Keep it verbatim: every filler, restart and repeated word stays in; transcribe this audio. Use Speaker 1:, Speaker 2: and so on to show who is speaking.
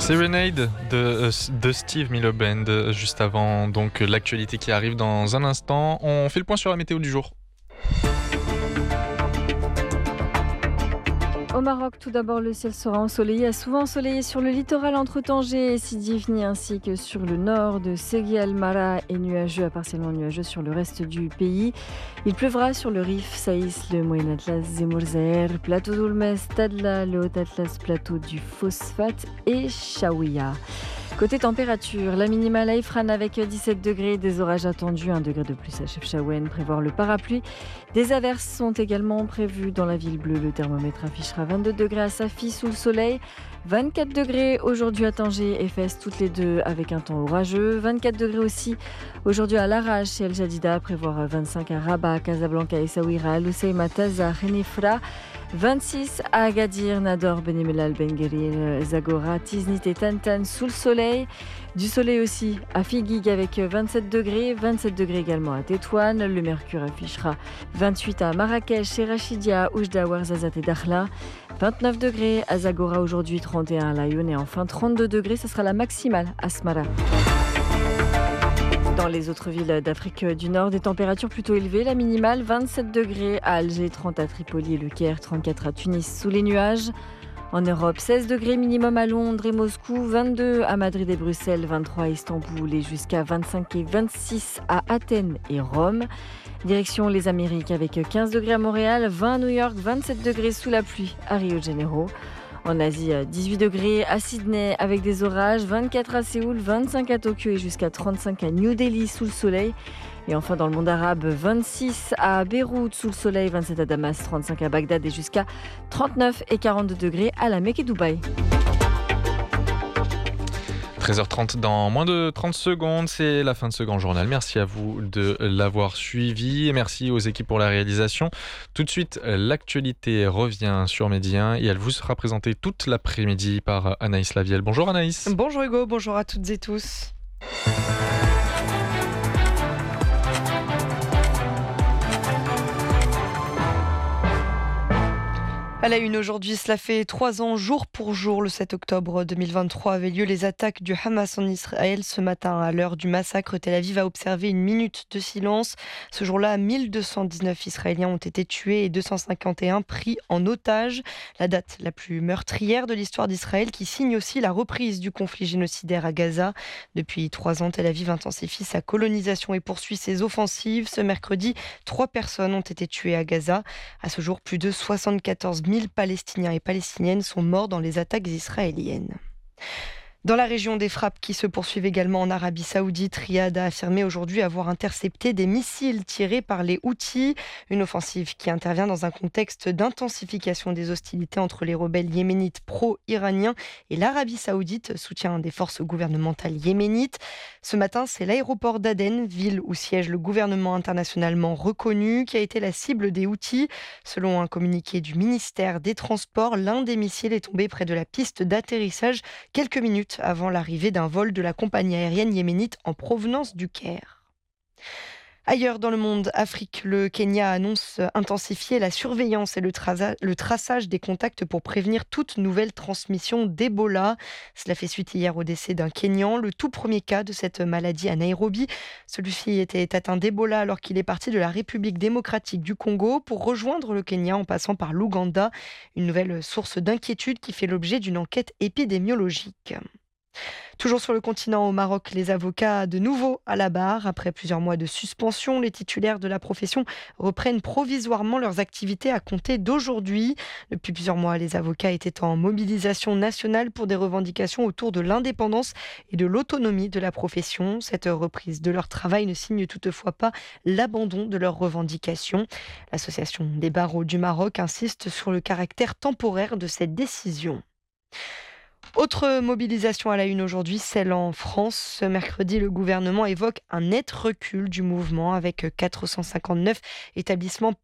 Speaker 1: Serenade de, euh, de Steve Miller Band, euh, juste avant donc l'actualité qui arrive dans un instant. On fait le point sur la météo du jour.
Speaker 2: Au Maroc, tout d'abord, le ciel sera ensoleillé, souvent ensoleillé sur le littoral entre Tanger et Sidi Ifni, ainsi que sur le nord de Segui El Mara, et nuageux à partiellement nuageux sur le reste du pays. Il pleuvra sur le Rif, Saïs, le Moyen Atlas, Zemmour Zaher, plateau d'Oulmez, Tadla, le Haut Atlas, plateau du Phosphate et Chaouia. Côté température, la minimale à Ifrane avec dix-sept degrés, des orages attendus, un degré de plus à Chefchaouen, prévoir le parapluie. Des averses sont également prévues dans la ville bleue. Le thermomètre affichera vingt-deux degrés à Safi sous le soleil, vingt-quatre degrés aujourd'hui à Tanger et Fès, toutes les deux avec un temps orageux, vingt-quatre degrés aussi aujourd'hui à Larach et El Jadida, prévoir vingt-cinq à Rabat, Casablanca, Essaouira, Lusaïma, Taza, Renifra, vingt-six à Agadir, Nador, Benemelal, Bengueril, Zagora, Tiznit et Tantan sous le soleil. Du soleil aussi à Figuig avec vingt-sept degrés, vingt-sept degrés également à Tétouane. Le mercure affichera vingt-huit à Marrakech, et Rachidia, Oujda, Ouarzazate et Dakhla. vingt-neuf degrés à Zagora aujourd'hui, trente et un à Laayoune et enfin trente-deux degrés, ce sera la maximale à Smara. Dans les autres villes d'Afrique du Nord, des températures plutôt élevées. La minimale, vingt-sept degrés à Alger, trente à Tripoli et le Caire, trente-quatre à Tunis sous les nuages. En Europe, seize degrés minimum à Londres et Moscou, vingt-deux à Madrid et Bruxelles, vingt-trois à Istanbul et jusqu'à vingt-cinq et vingt-six à Athènes et Rome. Direction les Amériques avec quinze degrés à Montréal, vingt à New York, vingt-sept degrés sous la pluie à Rio de Janeiro. En Asie, dix-huit degrés à Sydney avec des orages, vingt-quatre à Séoul, vingt-cinq à Tokyo et jusqu'à trente-cinq à New Delhi sous le soleil. Et enfin dans le monde arabe, vingt-six à Beyrouth sous le soleil, vingt-sept à Damas, trente-cinq à Bagdad et jusqu'à trente-neuf et quarante-deux degrés à la Mecque et Dubaï.
Speaker 1: treize heures trente dans moins de trente secondes, c'est la fin de ce grand journal. Merci à vous de l'avoir suivi et merci aux équipes pour la réalisation. Tout de suite, l'actualité revient sur Média et elle vous sera présentée toute l'après-midi par Anaïs Lavielle. Bonjour Anaïs.
Speaker 3: Bonjour Hugo, bonjour à toutes et tous. À la une aujourd'hui, cela fait trois ans jour pour jour. Le sept octobre deux mille vingt-trois avaient lieu les attaques du Hamas en Israël. Ce matin, à l'heure du massacre, Tel Aviv a observé une minute de silence. Ce jour-là, mille deux cent dix-neuf Israéliens ont été tués et deux cent cinquante et un pris en otage. La date la plus meurtrière de l'histoire d'Israël qui signe aussi la reprise du conflit génocidaire à Gaza. Depuis trois ans, Tel Aviv intensifie sa colonisation et poursuit ses offensives. Ce mercredi, trois personnes ont été tuées à Gaza. À ce jour, plus de soixante-quatorze mille Palestiniens et Palestiniennes sont morts dans les attaques israéliennes. Dans la région, des frappes qui se poursuivent également en Arabie Saoudite. Riyad a affirmé aujourd'hui avoir intercepté des missiles tirés par les Houthis. Une offensive qui intervient dans un contexte d'intensification des hostilités entre les rebelles yéménites pro-iraniens et l'Arabie Saoudite, soutien des forces gouvernementales yéménites. Ce matin, c'est l'aéroport d'Aden, ville où siège le gouvernement internationalement reconnu, qui a été la cible des Houthis. Selon un communiqué du ministère des Transports, l'un des missiles est tombé près de la piste d'atterrissage quelques minutes avant l'arrivée d'un vol de la compagnie aérienne yéménite en provenance du Caire. Ailleurs dans le monde, Afrique, le Kenya annonce intensifier la surveillance et le, traça- le traçage des contacts pour prévenir toute nouvelle transmission d'Ebola. Cela fait suite hier au décès d'un Kenyan, le tout premier cas de cette maladie à Nairobi. Celui-ci était atteint d'Ebola alors qu'il est parti de la République démocratique du Congo pour rejoindre le Kenya en passant par l'Ouganda. Une nouvelle source d'inquiétude qui fait l'objet d'une enquête épidémiologique. Toujours sur le continent, au Maroc, les avocats de nouveau à la barre. Après plusieurs mois de suspension, les titulaires de la profession reprennent provisoirement leurs activités à compter d'aujourd'hui. Depuis plusieurs mois, les avocats étaient en mobilisation nationale pour des revendications autour de l'indépendance et de l'autonomie de la profession. Cette reprise de leur travail ne signe toutefois pas l'abandon de leurs revendications. L'association des barreaux du Maroc insiste sur le caractère temporaire de cette décision. Autre mobilisation à la une aujourd'hui, celle en France. Ce mercredi, le gouvernement évoque un net recul du mouvement avec quatre cent cinquante-neuf établissements